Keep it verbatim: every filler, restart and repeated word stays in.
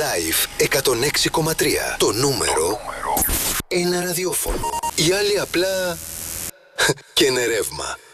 Live εκατόν έξι κόμμα τρία. Το νούμερο ένα ραδιόφωνο. Οι άλλοι απλά και είναι ρεύμα.